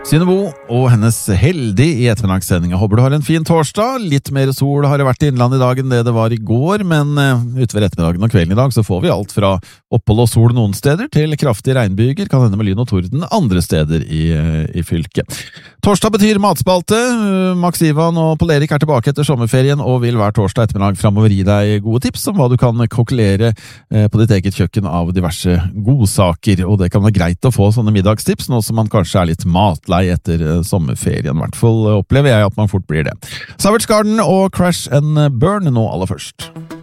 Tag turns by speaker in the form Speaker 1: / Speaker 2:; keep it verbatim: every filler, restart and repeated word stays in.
Speaker 1: Synebo og hennes Heldig i ettermiddagssending. Jeg håper du har en fin torsdag. Litt mer sol har det vært i innlandet i dag enn det det var i går, men uh, utover ettermiddagen og kvelden i dag så får vi alt fra opphold og sol noen steder til kraftige regnbyger, kan hende med lyn og torden andre steder i, uh, i fylket. Torsdag betyr matspalte. Uh, Max Ivan og Pål Erik er tilbake etter sommerferien og vil hver torsdag ettermiddag fremover gi deg gode tips om hva du kan kokkelere uh, på ditt eget kjøkken av diverse godsaker, og det kan være greit å få sånne middagstips nå som man kanskje er litt matlei etter sommerferien. I hvert fall opplever jeg at man fort blir det. Savage Garden og Crash and Burn nå aller først.